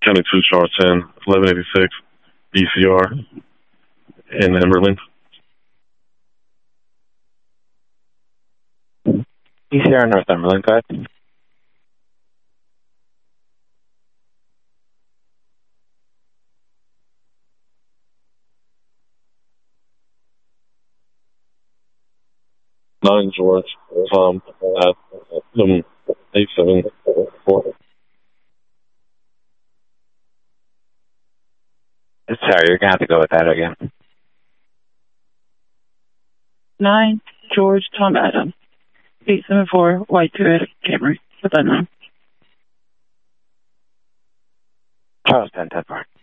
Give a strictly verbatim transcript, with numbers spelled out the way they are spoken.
County two, Charles ten, eleven eighty-six, B C R, in Emberlin. B C R Northumberland, go ahead. Nine George, Tom, at um, eight seven four. Sorry, you're going to have to go with that again. Nine George, Tom, Adam, eight seven four, White two eight, Camry, with that name. Charles ten, ten Park.